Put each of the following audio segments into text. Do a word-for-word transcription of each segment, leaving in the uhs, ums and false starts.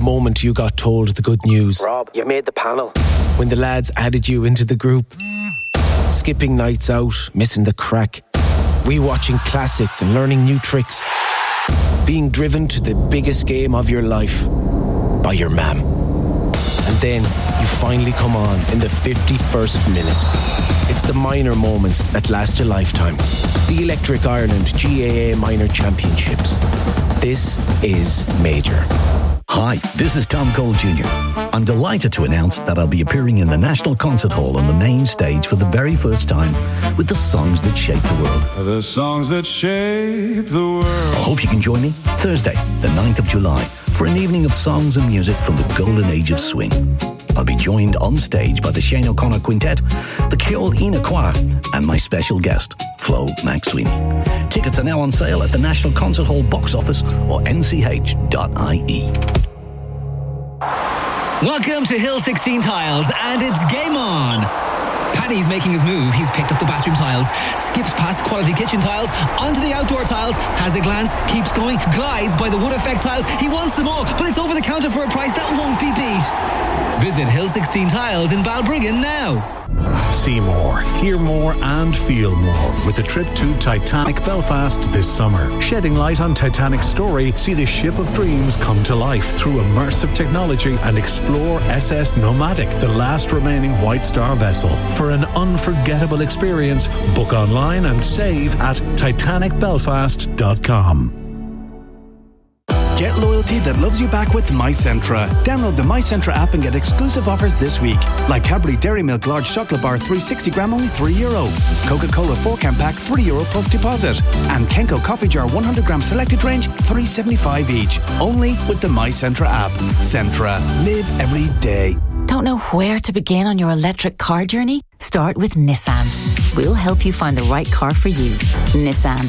moment you got told the good news. Rob, you made the panel. When the lads added you into the group. Skipping nights out, missing the crack. Rewatching classics and learning new tricks. Being driven to the biggest game of your life by your mam. And then you finally come on in the fifty-first minute. It's the minor moments that last a lifetime. The Electric Ireland G A A Minor Championships. This is major. Hi, this is Tom Cole Junior I'm delighted to announce that I'll be appearing in the National Concert Hall on the main stage for the very first time with the songs that shape the world. The songs that shape the world. I hope you can join me Thursday, the ninth of July, for an evening of songs and music from the golden age of swing. I'll be joined on stage by the Shane O'Connor Quintet, the Ceol Ina Choir, and my special guest, Flo McSweeney. Tickets are now on sale at the National Concert Hall box office or n c h dot i e. Welcome to Hill sixteen Tiles, and it's game on. Paddy's making his move. He's picked up the bathroom tiles, skips past quality kitchen tiles, onto the outdoor tiles, has a glance, keeps going, glides by the wood effect tiles. He wants them all, but it's over the counter for a price that won't be beat. Visit Hill sixteen Tiles in Balbriggan now. See more, hear more and feel more with the trip to Titanic Belfast this summer. Shedding light on Titanic's story, see the ship of dreams come to life through immersive technology and explore S S Nomadic, the last remaining White Star vessel. For an unforgettable experience, book online and save at titanic belfast dot com. Get loyalty that loves you back with MyCentra. Download the MyCentra app and get exclusive offers this week. Like Cadbury Dairy Milk Large Chocolate Bar three hundred sixty gram, only three euro. Coca-Cola four can pack, three euro plus deposit. And Kenko Coffee Jar one hundred gram selected range, three seventy-five each. Only with the MyCentra app. Centra. Live every day. Don't know where to begin on your electric car journey? Start with Nissan. We'll help you find the right car for you. Nissan.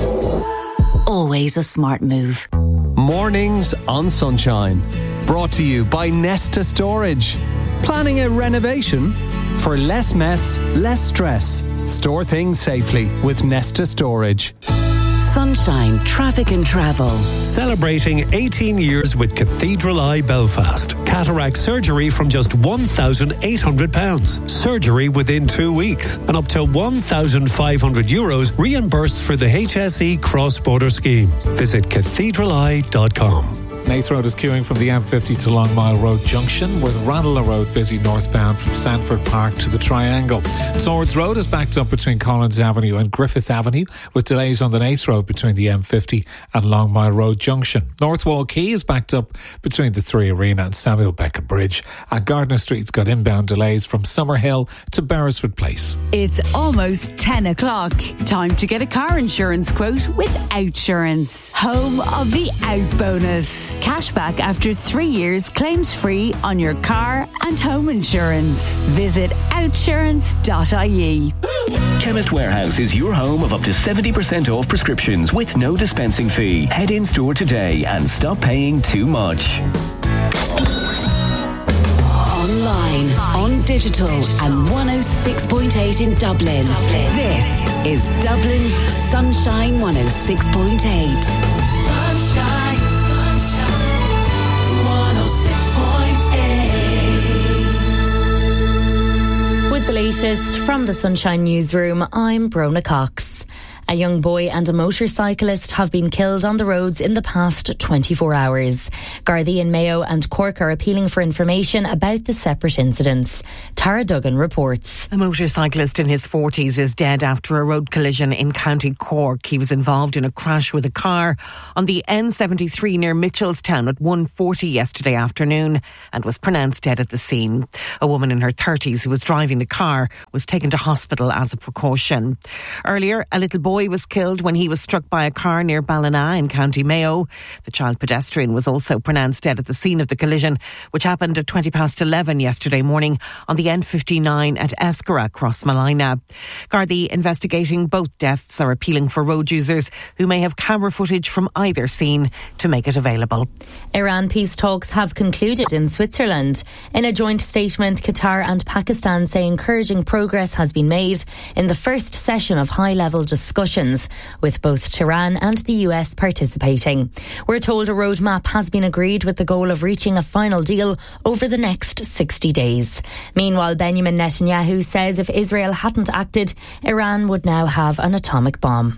Always a smart move. Mornings on Sunshine. Brought to you by Nesta Storage. Planning a renovation? For less mess, less stress. Store things safely with Nesta Storage. Sunshine, traffic and travel. Celebrating eighteen years with Cathedral Eye Belfast. Cataract surgery from just one thousand eight hundred pounds. Surgery within two weeks. And up to one thousand five hundred euros reimbursed for the H S E cross-border scheme. Visit cathedral eye dot com. Naas Road is queuing from the M fifty to Long Mile Road Junction, with Ranelagh Road busy northbound from Sanford Park to the Triangle. Swords Road is backed up between Collins Avenue and Griffith Avenue, with delays on the Naas Road between the M fifty and Long Mile Road Junction. North Wall Quay is backed up between the Three Arena and Samuel Beckett Bridge. And Gardner Street's got inbound delays from Summerhill to Beresford Place. It's almost ten o'clock. Time to get a car insurance quote with Outsurance. Home of the Out Bonus. Cashback after three years, claims free on your car and home insurance. Visit outsurance dot I E. Chemist Warehouse is your home of up to seventy percent off prescriptions with no dispensing fee. Head in store today and stop paying too much. Online, on digital, and one oh six point eight in Dublin. Dublin. This is Dublin's Sunshine one oh six point eight. Sunshine, sunshine, one oh six point eight. With the latest from the Sunshine Newsroom, I'm Brona Cox. A young boy and a motorcyclist have been killed on the roads in the past twenty-four hours. Gardaí and Mayo and Cork are appealing for information about the separate incidents. Tara Duggan reports. A motorcyclist in his forties is dead after a road collision in County Cork. He was involved in a crash with a car on the N seventy-three near Mitchelstown at one forty yesterday afternoon and was pronounced dead at the scene. A woman in her thirties who was driving the car was taken to hospital as a precaution. Earlier, a little boy was killed when he was struck by a car near Ballina in County Mayo. The child pedestrian was also pronounced dead at the scene of the collision, which happened at twenty past eleven yesterday morning on the N fifty-nine at Escara, Crossmalina. Gardaí investigating both deaths are appealing for road users who may have camera footage from either scene to make it available. Iran peace talks have concluded in Switzerland. In a joint statement, Qatar and Pakistan say encouraging progress has been made in the first session of high-level discussion discussions, with both Tehran and the U S participating. We're told a roadmap has been agreed with the goal of reaching a final deal over the next sixty days. Meanwhile, Benjamin Netanyahu says if Israel hadn't acted, Iran would now have an atomic bomb.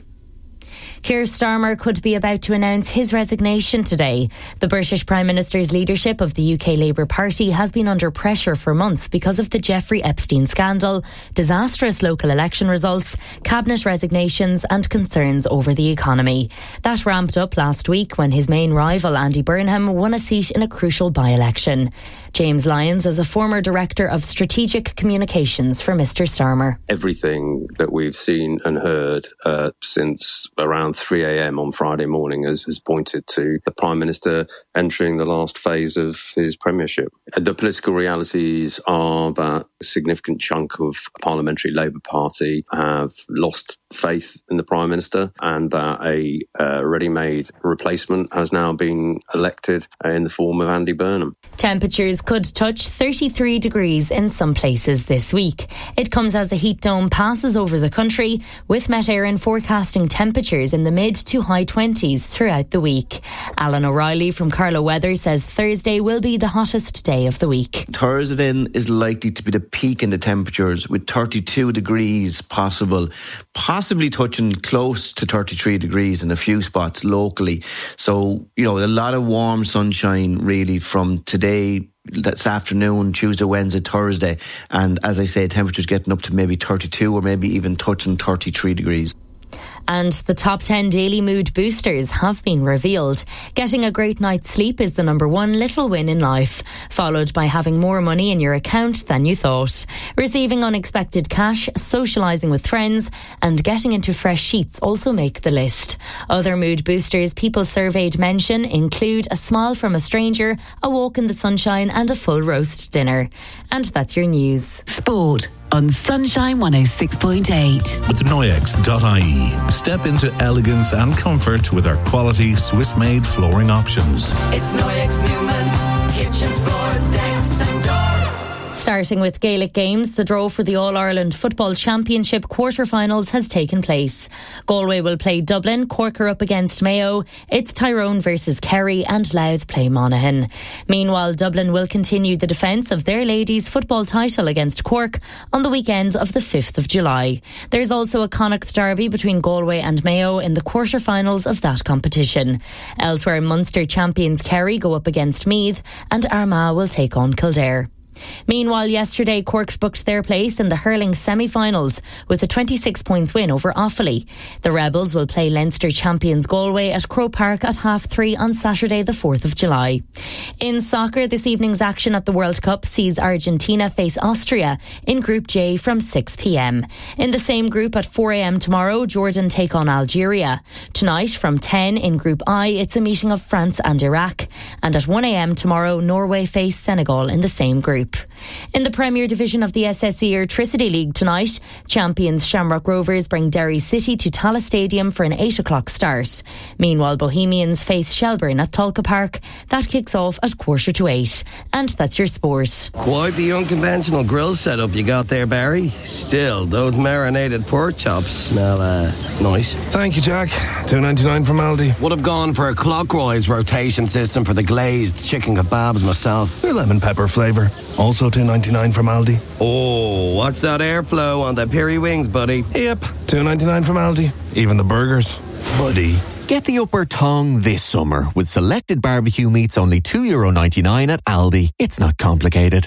Keir Starmer could be about to announce his resignation today. The British Prime Minister's leadership of the U K Labour Party has been under pressure for months because of the Jeffrey Epstein scandal, disastrous local election results, cabinet resignations and concerns over the economy. That ramped up last week when his main rival, Andy Burnham, won a seat in a crucial by-election. James Lyons is a former Director of Strategic Communications for Mr Starmer. Everything that we've seen and heard uh, since around three a.m. on Friday morning has, has pointed to the Prime Minister entering the last phase of his premiership. The political realities are that a significant chunk of the Parliamentary Labour Party have lost faith in the Prime Minister, and that a uh, ready-made replacement has now been elected in the form of Andy Burnham. Temperatures could touch thirty-three degrees in some places this week. It comes as a heat dome passes over the country, with Met Éireann forecasting temperatures in the mid to high twenties throughout the week. Alan O'Reilly from Carlow Weather says Thursday will be the hottest day of the week. Thursday then is likely to be the peak in the temperatures, with thirty-two degrees possible, possibly touching close to thirty-three degrees in a few spots locally. So, you know, a lot of warm sunshine really from today, this afternoon, Tuesday, Wednesday, Thursday. And as I say, temperatures getting up to maybe thirty-two or maybe even touching thirty-three degrees. And the top ten daily mood boosters have been revealed. Getting a great night's sleep is the number one little win in life, followed by having more money in your account than you thought. Receiving unexpected cash, socialising with friends and getting into fresh sheets also make the list. Other mood boosters people surveyed mention include a smile from a stranger, a walk in the sunshine and a full roast dinner. And that's your news. Sport on Sunshine one oh six point eight. With Noyex dot I E, step into elegance and comfort with our quality Swiss-made flooring options. It's Noyex Newman's kitchens, floors, decks and doors. Starting with Gaelic games, the draw for the All-Ireland Football Championship quarter-finals has taken place. Galway will play Dublin, Cork are up against Mayo, it's Tyrone versus Kerry and Louth play Monaghan. Meanwhile, Dublin will continue the defence of their ladies' football title against Cork on the weekend of the fifth of July. There's also a Connacht derby between Galway and Mayo in the quarter-finals of that competition. Elsewhere, Munster champions Kerry go up against Meath and Armagh will take on Kildare. Meanwhile, yesterday Cork booked their place in the hurling semi-finals with a twenty-six points win over Offaly. The Rebels will play Leinster champions Galway at Croke Park at half three on Saturday the fourth of July. In soccer, this evening's action at the World Cup sees Argentina face Austria in Group J from six p.m. In the same group at four a.m. tomorrow, Jordan take on Algeria. Tonight from ten in Group I, it's a meeting of France and Iraq. And at one a.m. tomorrow, Norway face Senegal in the same group. In the Premier Division of the S S E Airtricity League tonight, champions Shamrock Rovers bring Derry City to Tallaght Stadium for an eight o'clock start. Meanwhile, Bohemians face Shelburne at Tolka Park. That kicks off at quarter to eight. And that's your sport. Quite the unconventional grill setup you got there, Barry. Still, those marinated pork chops smell uh, nice. Thank you, Jack. two ninety-nine from Aldi. Would have gone for a clockwise rotation system for the glazed chicken kebabs myself. They're lemon pepper flavour. Also two ninety-nine from Aldi. Oh, watch that airflow on the peri wings, buddy. Yep, two ninety-nine from Aldi. Even the burgers. Buddy. Get the upper tongue this summer with selected barbecue meats only two euro ninety-nine at Aldi. It's not complicated.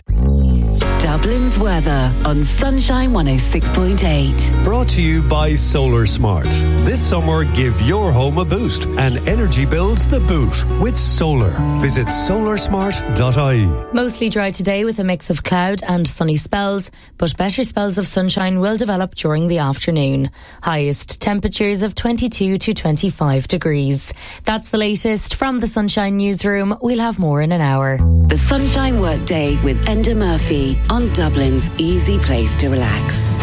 Dublin's weather on Sunshine one oh six point eight. Brought to you by Solar Smart. This summer, give your home a boost and energy bills the boot with solar. Visit solar smart dot I E. Mostly dry today with a mix of cloud and sunny spells, but better spells of sunshine will develop during the afternoon. Highest temperatures of twenty-two to twenty-five degrees. That's the latest from the Sunshine Newsroom. We'll have more in an hour. The Sunshine Workday with Enda Murphy on Dublin's easy place to relax.